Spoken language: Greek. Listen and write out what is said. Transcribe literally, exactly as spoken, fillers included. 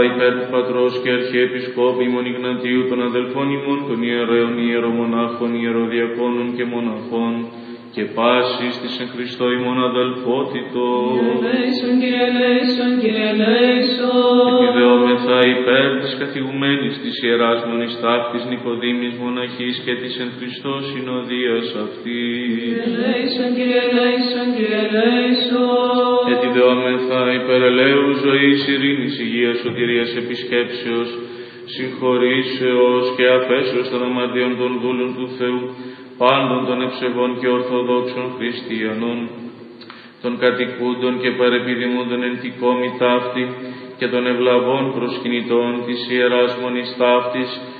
Υπέρ του Πατρός και Αρχιεπισκόπου ημών Ιγνατίου των αδελφών ημών των ιερέων ιερομονάχων, ιεροδιακόνων και μοναχών και πάσης της εν Χριστώ ημών αδελφότητος. Ελέησον, Κύριε, ελέησον, Κύριε, ελέησον. Επιδεόμεθα υπέρ της καθηγουμένης της Ιεράς Μονής Ταύτης Νικοδήμης Μοναχής και της εν Χριστώ συνοδείας αυτής. Ελέησον, Κύριε, ελέησον, Κύριε, ελέησον. Επιδεόμεθα υπέρ ελέου ζωής, ειρήνης, υγείας, σωτηρίας, επισκέψεως, συγχωρήσεως και αφέσεως των αμαρτιών των δούλων του Θεού, πάντων των ευσεβών και ορθοδόξων χριστιανών, των κατοικούντων και παρεπιδημούντων εν τη κόμη ταύτη και των ευλαβών προσκυνητών της Ιεράς Μονής Ταύτης